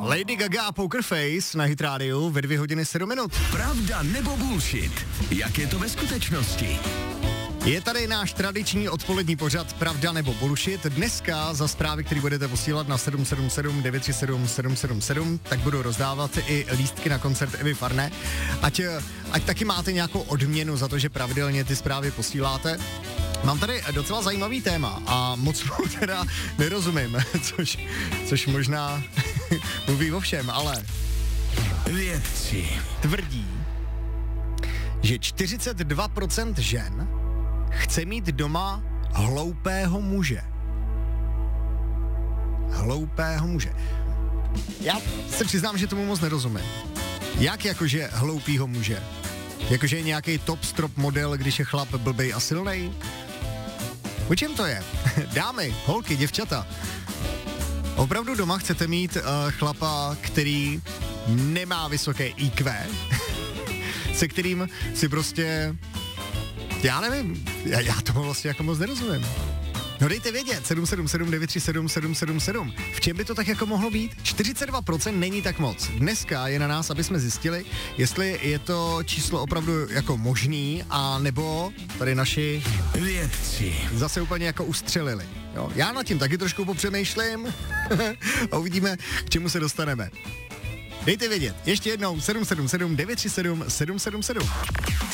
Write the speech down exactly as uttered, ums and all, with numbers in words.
Lady Gaga Poker Face na Hit Radio ve dvě hodiny sedm minut. Pravda nebo bullshit? Jak je to ve skutečnosti? Je tady náš tradiční odpolední pořad Pravda nebo bullshit. Dneska za zprávy, které budete posílat na sedm sedm sedm devět tři sedm sedm sedm sedm, tak budu rozdávat i lístky na koncert Evy Farné. Ať, ať taky máte nějakou odměnu za to, že pravidelně ty zprávy posíláte. Mám tady docela zajímavý téma a moc mu teda nerozumím, což, což možná mluví o všem, ale vědci tvrdí, že čtyřicet dva procent žen chce mít doma hloupého muže. Hloupého muže. Já se přiznám, že tomu moc nerozumím. Jak jakože hloupýho muže? Jakože je nějaký top strop model, když je chlap blbej a silnej? O čem to je? Dámy, holky, děvčata. Opravdu doma chcete mít uh, chlapa, který nemá vysoké í kvé, se kterým si prostě, já nevím, já, já tomu vlastně jako moc nerozumím. No dejte vědět, sedm sedm sedm devět tři sedm sedm sedm sedm. V čem by to tak jako mohlo být? čtyřicet dva procent není tak moc. Dneska je na nás, aby jsme zjistili, jestli je to číslo opravdu jako možný, a nebo tady naši vědci zase úplně jako ustřelili. Jo? Já nad tím taky trošku popřemýšlím a uvidíme, k čemu se dostaneme. Dejte vědět, ještě jednou sedm sedm sedm devět tři sedm sedm sedm sedm.